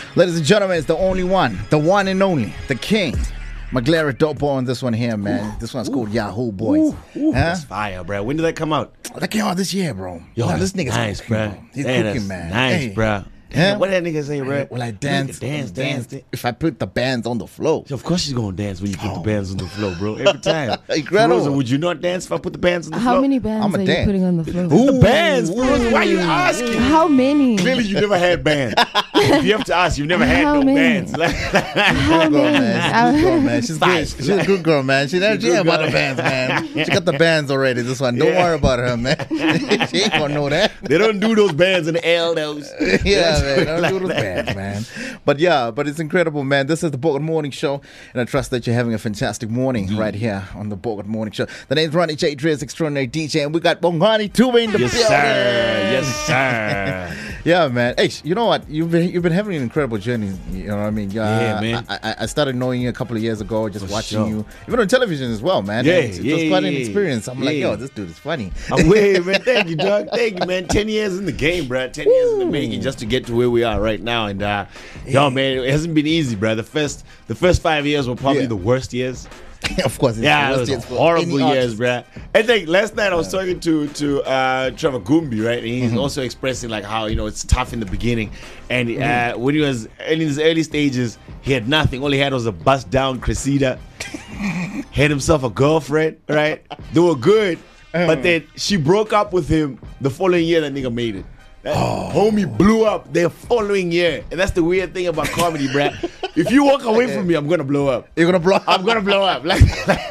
Ladies and gentlemen, it's the only one, the one and only, the king. McLaren Dope on this one here, man. This one's called Yahoo Boys. That's fire, bro. When did that come out? That came out this year, bro. Yo, nah, this nigga's nice, cooking, bro. He's Man, cooking, that's man. Nice, Hey. bro. Yeah. What that nigga say, bro? Will I dance? Dance. If I put the bands on the floor. Of course she's gonna dance when you put the bands on the floor, bro. Every time. Incredible. Rosa, would you not dance if I put the bands on the floor? How many bands I'ma are dance. you putting on the floor? The bands, bro. Why are you asking? How many? Clearly, you never had bands. If you have to ask, you've never had How no many? bands. How Girl, many? man. She's a good girl, man. She's good. She's a good girl, man. She never good about girl. the bands, man. She got the bands already. This one. Don't Yeah. worry about her, man. She ain't gonna know that. They don't do those bands in the L, those. Yeah, man. Don't Like do those that. bands, man. But it's incredible, man. This is the Bogart Morning Show, and I trust that you're having a fantastic morning right here on the Bogart Morning Show. The name's Ronnie J. Drez, extraordinary DJ, and we got Bongani Tube in the Yes, building. sir. Yes, sir. Yeah, man. Hey, you know what? You've been having an incredible journey. You know what I mean? Yeah, man. I started knowing you a couple of years ago, just For watching sure. you, even on television as well, man. Yeah, And it was quite an yeah, experience. I'm like, yeah. yo, this dude is funny. I'm way, man. Thank you, dog. Thank you, man. 10 years in the game, bro. 10 years in the making just to get to where we are right now. And yo, man, it hasn't been easy, bro. The first 5 years were probably Yeah. the worst years. Of course, it's Yeah, the it worst was years for horrible any years, artist. bro. I think last night I was talking to Trevor Gumbi, right? And he's also expressing like how it's tough in the beginning, and when he was in his early stages, he had nothing. All he had was a bust down Cressida. Had himself a girlfriend, right? They were good, but then she broke up with him the following year. That nigga made it. That homie blew up the following year, and that's the weird thing about comedy, bruh. If you walk away from me, I'm gonna blow up. You're gonna blow. I'm gonna blow up. Like,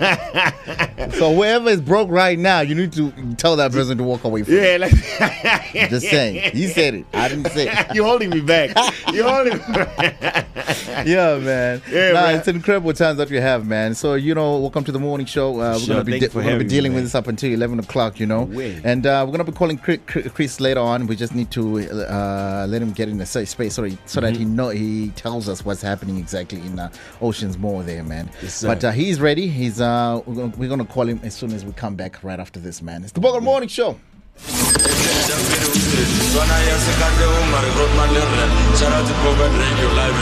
So whoever is broke right now, you need to tell that person to walk away from you. yeah, like Just saying. He said it. I didn't say it. You're holding me back. You're holding me back. Yeah, man. Yeah, man. It's an incredible time that we have, man. So, welcome to the morning show. We're Sure, going to thank you for be having me, dealing man. with this up until 11 o'clock, Way. And we're going to be calling Chris later on. We just need to let him get in a safe space so that he tells us what's happening exactly in Oceans Mall there, man. Yes, sir. But he's ready. We're going to call him as soon as we come back right after this, man. It's the Bogart Morning Show. Shout out to Bogart Radio Live.